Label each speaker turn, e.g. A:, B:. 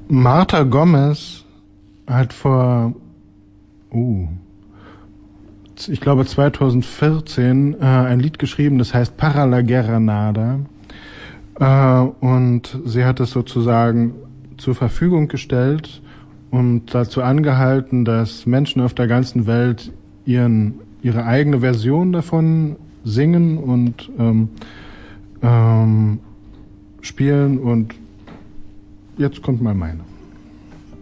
A: Marta Gomez hat ich glaube 2014 ein Lied geschrieben, das heißt Para la Guerra Nada. Und sie hat es sozusagen zur Verfügung gestellt und dazu angehalten, dass Menschen auf der ganzen Welt ihre eigene Version davon singen und spielen. Und jetzt kommt mal meine.